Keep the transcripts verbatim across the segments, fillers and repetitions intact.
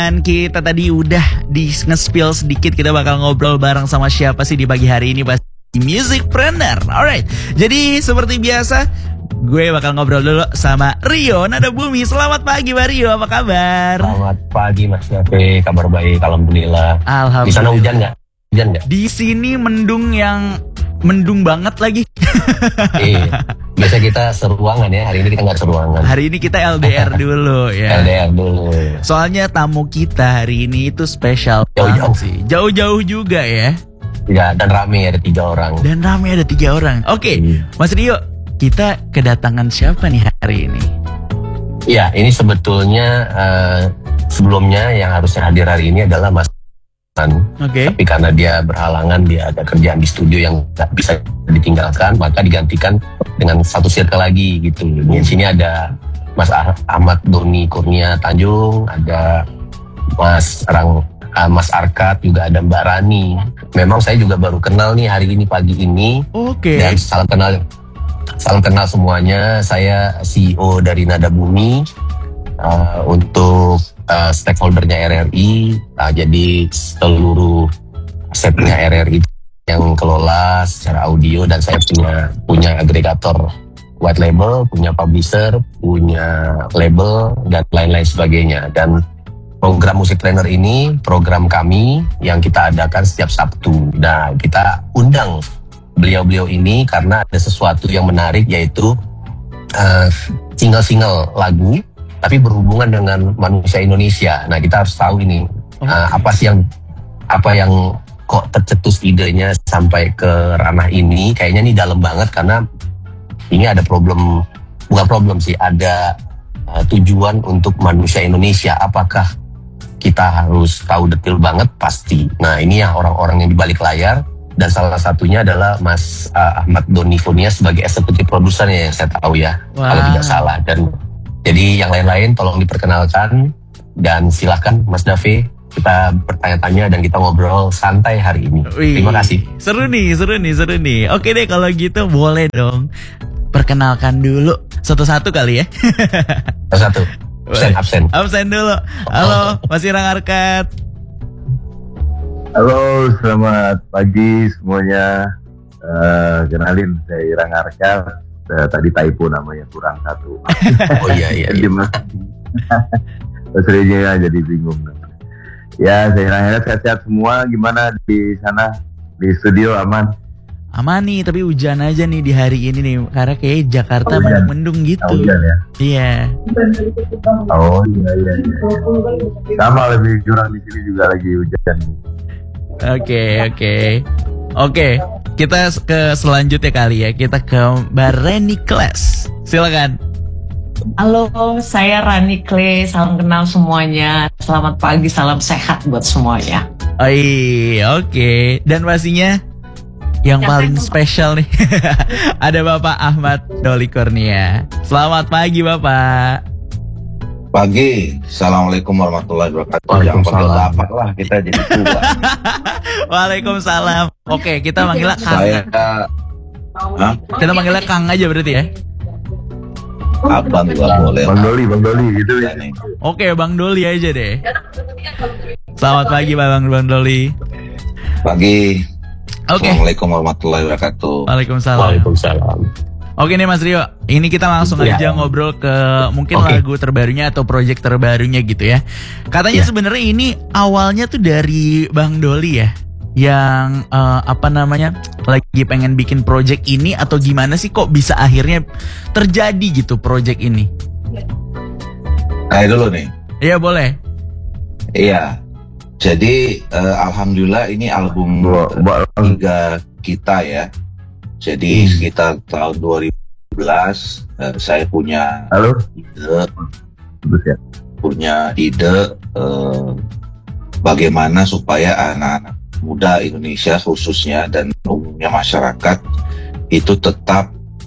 Dan kita tadi udah di nge-spill sedikit, kita bakal ngobrol bareng sama siapa sih di pagi hari ini, pasti Musicpreneur. Alright, jadi seperti biasa gue bakal ngobrol dulu sama Rio Nadabumi. Selamat pagi Pak Rio, apa kabar? Selamat pagi Mas Yafe, kabar baik, alhamdulillah. Alhamdulillah. Di sana hujan nggak? Hujan nggak? Di sini mendung yang mendung banget lagi. Iya. Biasa kita seruangan ya, hari ini kita nggak seruangan. Hari ini kita L D R dulu ya. L D R dulu. Soalnya tamu kita hari ini itu spesial Jauh-jauh sih. Jauh-jauh juga ya. Ya, dan rame ada tiga orang. Dan rame ada tiga orang. Oke, Hmm. Mas Rio, kita kedatangan siapa nih hari ini? Iya, ini sebetulnya uh, sebelumnya yang harusnya hadir hari ini adalah Mas Oke. Okay. Tapi karena dia berhalangan, dia ada kerjaan di studio yang nggak bisa ditinggalkan, maka digantikan dengan satu circle lagi gitu. Di sini ada Mas Ah- Ahmad Doni Kurnia Tanjung, ada Mas Rang, uh, Mas Arkat, juga ada Mbak Rani. Memang saya juga baru kenal nih hari ini pagi ini. Oke. Dan salam kenal, salam kenal semuanya. Saya C E O dari Nadabumi. Uh, untuk uh, stakeholdernya R R I, uh, jadi seluruh asetnya R R I yang kelola secara audio, dan saya punya punya agregator white label, punya publisher, punya label, dan lain-lain sebagainya. Dan program Musicpreneur ini program kami yang kita adakan setiap Sabtu. Nah, kita undang beliau-beliau ini karena ada sesuatu yang menarik, yaitu uh, single-single lagu tapi berhubungan dengan manusia Indonesia. Nah, kita harus tahu ini okay. uh, apa sih yang apa yang kok tercetus idenya sampai ke ranah ini. Kayaknya ini dalam banget karena ini ada problem, bukan problem sih, ada uh, tujuan untuk manusia Indonesia. Apakah kita harus tahu detail banget? Pasti. Nah, ini yang orang-orang yang di balik layar, dan salah satunya adalah Mas uh, Ahmad Doni Kurnia sebagai eksekutif produsernya yang saya tahu ya, wow. Kalau tidak salah. Dan jadi yang lain-lain tolong diperkenalkan, dan silakan Mas Dave, kita bertanya-tanya dan kita ngobrol santai hari ini. Wih, terima kasih. Seru nih, seru nih, seru nih. Oke deh kalau gitu, boleh dong perkenalkan dulu satu-satu kali ya. Satu-satu. Absen, absen. Absen dulu. Halo, Mas Irang Arkat. Halo, selamat pagi semuanya. Uh, kenalin, saya Irang Arkat. Uh, tadi typo namanya, kurang satu. Oh iya iya. Jadi mas, ya jadi bingung. Ya, saya Irang Arkat, sehat-sehat semua. Gimana di sana, di studio aman? Aman nih, tapi hujan aja nih di hari ini nih, karena kayak Jakarta oh, mendung-mendung gitu. Oh, hujan ya? Iya. Oh iya iya. iya. Sama, lebih curang di sini juga lagi hujan. Oke oke oke. Kita ke selanjutnya kali ya. Kita ke Mbak Rani Kles. Silakan. Halo, saya Rani Kle. Salam kenal semuanya. Selamat pagi, salam sehat buat semuanya. Oh iya, oke. Okay. Dan pastinya yang ya, paling spesial nih ada Bapak Ahmad Doni Kurnia. Selamat pagi Bapak. Pagi, assalamualaikum warahmatullahi wabarakatuh. Jangan panggil bapak lah, kita jadi tua. Waalaikumsalam. Oke, kita manggilnya Kang. Saya, Hah? Kita manggilnya Kang aja berarti ya? Abang juga boleh. Bang Doli, Bang Doli gitu ya. Oke, Bang Doli aja deh. Selamat pagi Bang Bang Doli. Pagi. Oke. Assalamualaikum warahmatullahi wabarakatuh. Waalaikumsalam. Waalaikumsalam. Oke nih Mas Rio, ini kita langsung ya. aja ngobrol ke mungkin okay. lagu terbarunya atau project terbarunya gitu ya. Katanya ya. Sebenarnya ini awalnya tuh dari Bang Doli ya, yang uh, apa namanya lagi pengen bikin project ini, atau gimana sih kok bisa akhirnya terjadi gitu project ini? Nah dulu nih. Iya boleh. Iya. Jadi uh, alhamdulillah ini album ketiga kita ya. Jadi hmm. sekitar tahun dua ribu sebelas uh, saya punya Halo? ide, punya ide uh, bagaimana supaya anak-anak muda Indonesia khususnya dan umumnya masyarakat itu tetap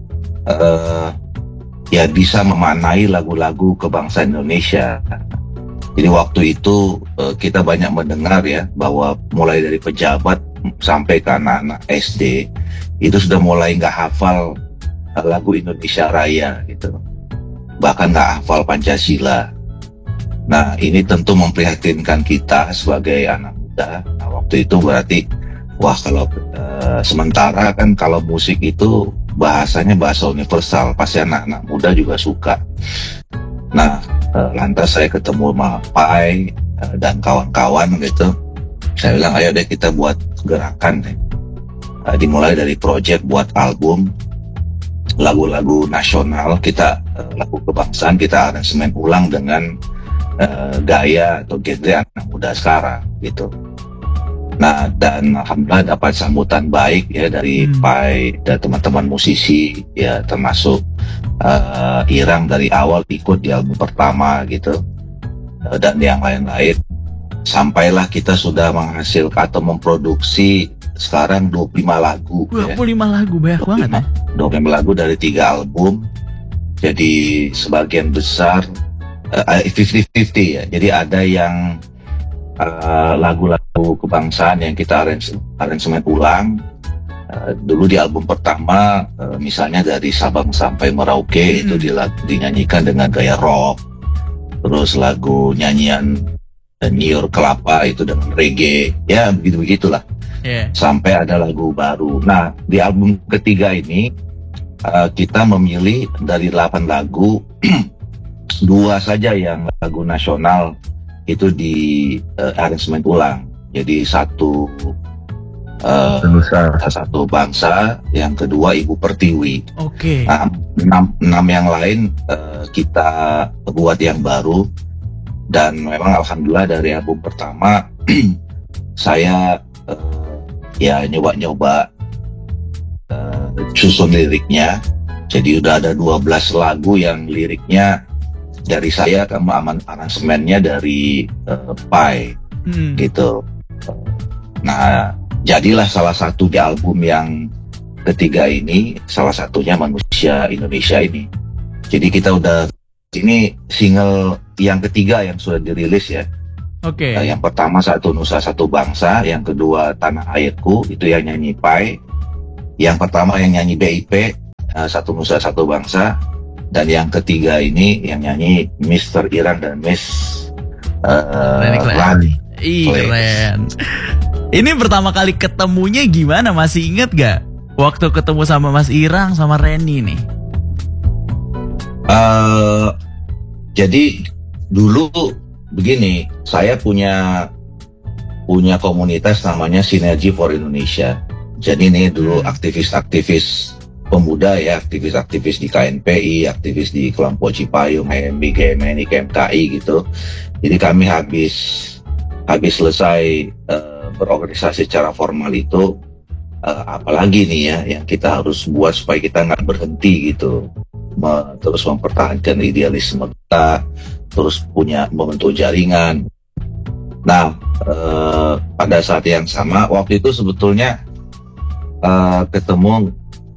uh, ya bisa memaknai lagu-lagu kebangsaan Indonesia. Jadi waktu itu uh, kita banyak mendengar ya bahwa mulai dari pejabat sampai ke anak-anak S D itu sudah mulai nggak hafal lagu Indonesia Raya gitu, bahkan nggak hafal Pancasila. Nah, ini tentu memprihatinkan kita sebagai anak muda. Nah, waktu itu berarti, wah kalau uh, sementara kan kalau musik itu bahasanya bahasa universal, pasti anak-anak muda juga suka. Nah, uh, lantas saya ketemu sama Pai uh, dan kawan-kawan gitu. Saya bilang, ayo deh kita buat gerakan deh. Uh, dimulai dari project buat album lagu-lagu nasional, kita uh, lagu kebangsaan kita aransemen ulang dengan Uh, gaya atau genre anak muda sekarang gitu. Nah, dan alhamdulillah dapat sambutan baik ya dari hmm. Pai dan teman-teman musisi ya, termasuk uh, Irang dari awal ikut di album pertama gitu, uh, dan yang lain-lain. Sampailah kita sudah menghasilkan atau memproduksi sekarang dua puluh lima lagu. dua puluh lima ya. Lagu banyak banget ya. dua puluh lima lagu dari tiga album. Jadi sebagian besar lima puluh lima puluh ya. Jadi ada yang uh, lagu-lagu kebangsaan yang kita aransemen ulang. Uh, dulu di album pertama uh, misalnya dari Sabang sampai Merauke hmm. itu dinyanyikan dengan gaya rock. Terus lagu nyanyian Niur Kelapa itu dengan reggae. Ya begitu-begitulah. Yeah. Sampai ada lagu baru. Nah, di album ketiga ini uh, kita memilih dari delapan lagu dua saja yang lagu nasional itu di uh, aransemen ulang. Jadi satu uh, satu bangsa, yang kedua Ibu Pertiwi. Oke. Okay. Nah, enam, enam yang lain uh, kita buat yang baru, dan memang alhamdulillah dari album pertama saya uh, ya nyoba-nyoba uh, susun liriknya. Jadi udah ada dua belas lagu yang liriknya dari saya, sama aman aransemennya dari uh, Pai hmm. gitu. Nah, jadilah salah satu di album yang ketiga ini, salah satunya Manusia Indonesia ini. Jadi kita udah, ini single yang ketiga yang sudah dirilis ya. Oke. Okay. Nah, yang pertama Satu Nusa Satu Bangsa, yang kedua Tanah Airku itu yang nyanyi Pai, yang pertama yang nyanyi B I P uh, Satu Nusa Satu Bangsa. Dan yang ketiga ini yang nyanyi Mister Irang dan Miss uh, Rani. Ih, keren. Ini pertama kali ketemunya gimana? Masih inget gak? Waktu ketemu sama Mas Irang sama Reni nih. Uh, jadi dulu begini, saya punya punya komunitas namanya Sinergi for Indonesia. Jadi ini dulu aktivis-aktivis pemuda ya, aktivis-aktivis di K N P I, aktivis di kelompok Cipayung, H M B, G M N I, K M K I gitu. Jadi kami habis habis selesai uh, berorganisasi secara formal itu, uh, apalagi nih ya yang kita harus buat supaya kita nggak berhenti gitu, Me, terus mempertahankan idealisme kita, terus punya membentuk jaringan. Nah, uh, pada saat yang sama waktu itu sebetulnya uh, ketemu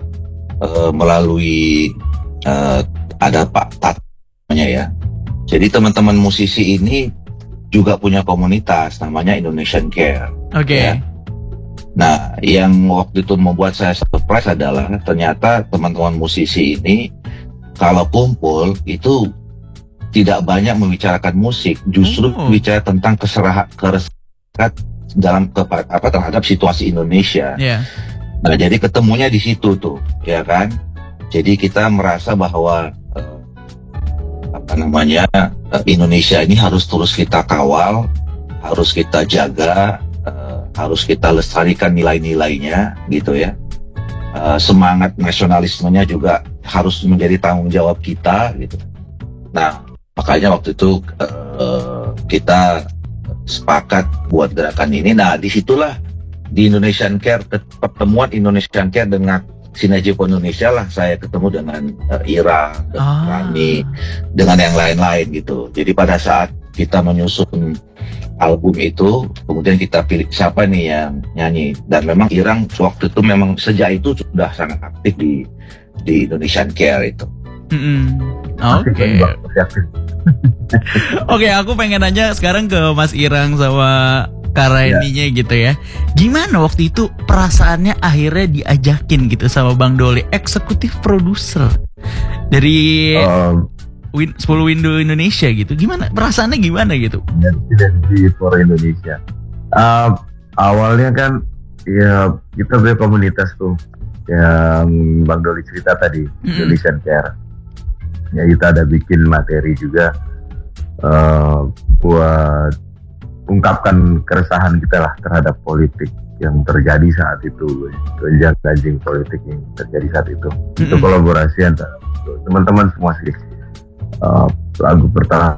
Uh, melalui uh, ada Pak Tat namanya ya. Jadi teman-teman musisi ini juga punya komunitas namanya Indonesian Care. Oke. Okay. Ya. Nah, yang waktu itu membuat saya surprise adalah ternyata teman-teman musisi ini kalau kumpul itu tidak banyak membicarakan musik, justru oh. bicara tentang keserahan keresatan dalam ke, apa terhadap situasi Indonesia. Yeah. Nah, jadi ketemunya di situ tuh, ya kan? Jadi kita merasa bahwa uh, apa namanya uh, Indonesia ini harus terus kita kawal, harus kita jaga, uh, harus kita lestarikan nilai-nilainya, gitu ya. Uh, semangat nasionalismenya juga harus menjadi tanggung jawab kita, gitu. Nah, makanya waktu itu uh, kita sepakat buat gerakan ini. Nah, disitulah di Indonesian Care, pertemuan Indonesian Care dengan Sinergi for Indonesia lah saya ketemu dengan uh, Ira, dengan ah. Rani, dengan yang lain-lain gitu. Jadi pada saat kita menyusun album itu, kemudian kita pilih siapa nih yang nyanyi. Dan memang Irang waktu itu memang sejak itu sudah sangat aktif di di Indonesian Care itu. Mm-hmm. Oke. Okay. Oke, okay, aku pengen nanya sekarang ke Mas Irang sama Kareninya ya. Gitu ya. Gimana waktu itu perasaannya akhirnya diajakin gitu sama Bang Doli, eksekutif produser dari um, win, sepuluh window Indonesia gitu. Gimana perasaannya gimana gitu? Identity for Indonesia. Uh, awalnya kan ya kita punya komunitas tuh yang Bang Doli cerita tadi, mm-hmm. Indonesian Care. Ya kita ada bikin materi juga uh, buat ungkapkan keresahan kita lah terhadap politik yang terjadi saat itu, gonjang-ganjing politik yang terjadi saat itu. Mm-hmm. Itu kolaborasi antara teman-teman semua sih. Uh, lagu pertama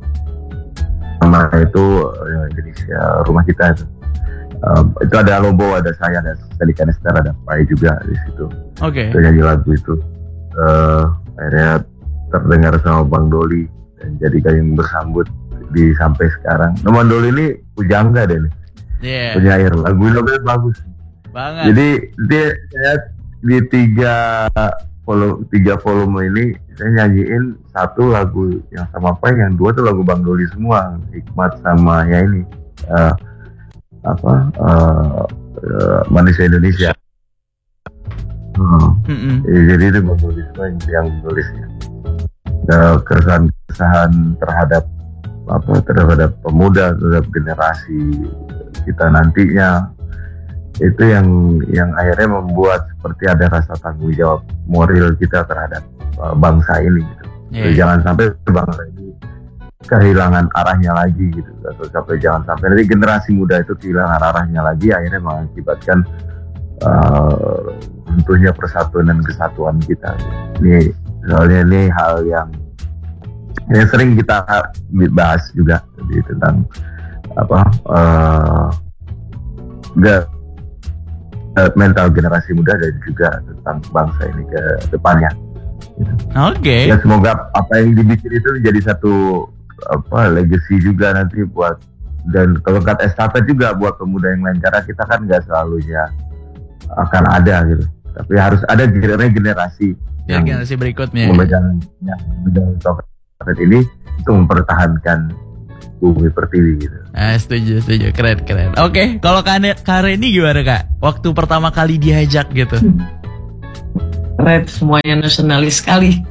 itu uh, Indonesia Rumah Kita itu. Uh, itu ada Lobo, ada saya, ada Sally Kanester, ada Pai juga di situ. Oke. Okay. Itu nyanyi lagu itu. Uh, akhirnya terdengar sama Bang Doli dan jadi kayak bersambut di sampai sekarang. Nah, Bang Doli ini pujangga deh nih. Yeah. Penyair lagunya bagus banget. Jadi dia saya di tiga volume tiga volume ini saya nyanyiin satu lagu yang sama Pai, yang dua tuh lagu Bang Doli semua, Hikmat sama ya ini uh, apa uh, uh, Manusia Indonesia. Hmm. Mm-hmm. Jadi itu Bang Doli semua yang, yang tulisnya. Uh, keresahan-keresahan terhadap apa terhadap pemuda, terhadap generasi kita nantinya, itu yang yang akhirnya membuat seperti ada rasa tanggung jawab moral kita terhadap uh, bangsa ini gitu. Yeah. Jadi jangan sampai bangsa ini kehilangan arahnya lagi gitu, atau sampai jangan sampai nanti generasi muda itu kehilangan arahnya lagi, akhirnya mengakibatkan uh, runtuhnya persatuan dan kesatuan kita. Ini soalnya ini hal yang yang sering kita bahas juga di tentang apa uh, gak, uh, mental generasi muda dan juga tentang bangsa ini ke depannya. Gitu. Oke. Okay. Ya semoga apa yang dibikin itu menjadi satu apa legacy juga nanti buat, dan kalau kata estafet juga buat pemuda yang lain, karena kita kan nggak selalunya akan ada gitu, tapi harus ada generasi ya, yang generasi berikutnya memegang yang memegang estafet ini itu mempertahankan Bumi Pertiwi gitu. Ah, setuju, setuju, keren, keren. Oke, okay. Kalau Kak Reni gimana Kak? Waktu pertama kali diajak gitu? Keren, semuanya nasionalis sekali.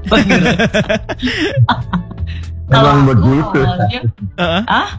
Memang begitu. Uh-huh. Ah?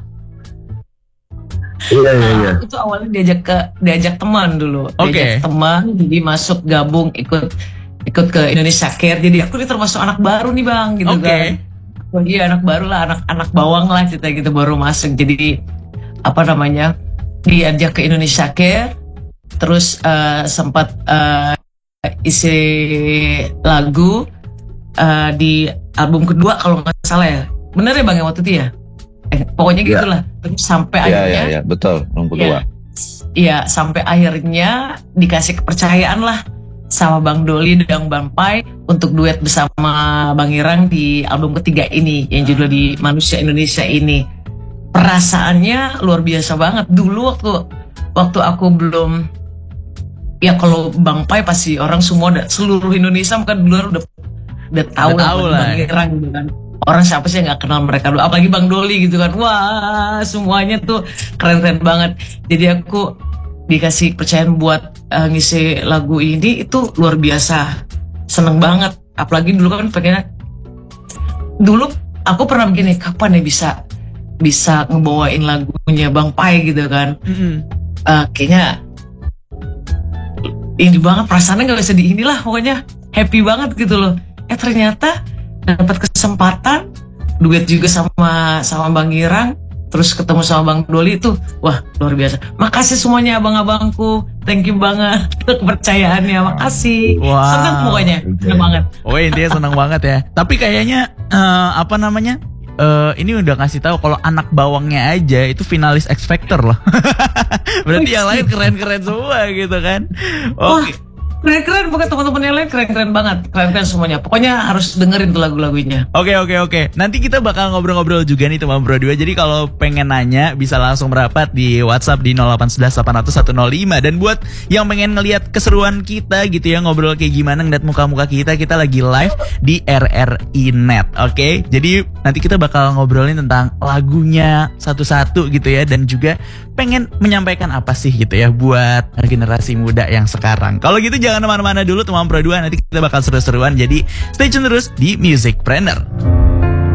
Iya iya iya. Itu awalnya diajak ke diajak teman dulu. Oke. Okay. Diajak teman, jadi masuk gabung ikut ikut ke Indonesia Care. Jadi aku ini termasuk anak baru nih Bang, gitu okay. kan. Oh iya, anak baru lah, anak-anak bawang lah kita gitu, baru masuk. Jadi apa namanya, diajak ke Indonesia Care, terus uh, sempat uh, isi lagu uh, di album kedua kalau nggak salah ya. Bener ya Bang ya waktu itu ya? Eh, pokoknya gitulah. Ya. Terus sampai ya, akhirnya. Iya, iya, betul. Album kedua. Iya, sampai akhirnya dikasih kepercayaan lah sama Bang Doli dan Bang Pai untuk duet bersama Bang Irang di album ketiga ini yang judul di Manusia Indonesia ini. Perasaannya luar biasa banget. Dulu waktu waktu aku belum, ya kalau Bang Pai pasti orang semua seluruh Indonesia kan dulu udah udah tahu lah, lah Bang Irang gitu kan. Orang siapa sih yang nggak kenal mereka dulu, apalagi Bang Doli gitu kan. Wah, semuanya tuh keren-keren banget. Jadi aku dikasih kepercayaan buat uh, ngisi lagu ini itu luar biasa, seneng banget. Apalagi dulu kan pengennya, dulu aku pernah begini, kapan ya bisa bisa ngebawain lagunya Bang Pai gitu kan. Mm-hmm. uh, kayaknya ini banget, perasaannya nggak bisa di inilah, pokoknya happy banget gitu loh. Eh ternyata dapat kesempatan duet juga sama sama Bang Irang, terus ketemu sama Bang Doli itu, wah luar biasa. Makasih semuanya abang-abangku, thank you banget kepercayaannya, makasih. Wow. Senang pokoknya, senang banget. Oh intinya senang banget ya. Tapi kayaknya uh, apa namanya? Uh, ini udah ngasih tahu kalau anak bawangnya aja itu finalis X Factor loh. Berarti yang lain keren-keren semua gitu kan. Oke. Okay. Keren-keren, bukan teman-teman yang lain keren-keren banget, keren-keren semuanya. Pokoknya harus dengerin tuh lagu-lagunya. Oke oke oke. Nanti kita bakal ngobrol-ngobrol juga nih teman Bro dua. Jadi kalau pengen nanya bisa langsung merapat di WhatsApp di nol delapan satu satu delapan nol nol satu nol lima. Dan buat yang pengen ngelihat keseruan kita gitu ya, ngobrol kayak gimana, ngeliat muka-muka kita, kita lagi live di R R I Net. Oke. Jadi nanti kita bakal ngobrolin tentang lagunya satu-satu gitu ya, dan juga pengen menyampaikan apa sih gitu ya buat generasi muda yang sekarang. Kalau gitu jangan kemana-mana dulu teman Pro dua, nanti kita bakal seru-seruan, jadi stay tune terus di Musicpreneur.